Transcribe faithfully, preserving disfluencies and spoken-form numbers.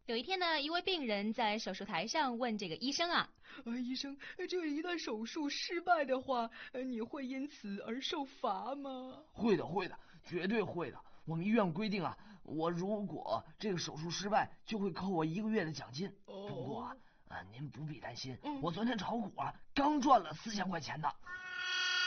有一天呢，一位病人在手术台上问这个医生啊， 呃，医生，这一旦手术失败的话，呃，你会因此而受罚吗？ 会的，会的，绝对会的。我们医院规定啊，我如果这个手术失败，就会扣我一个月的奖金。 哦、 不过啊，啊，您不必担心， 嗯、 我昨天炒股啊，刚赚了四千块钱呢。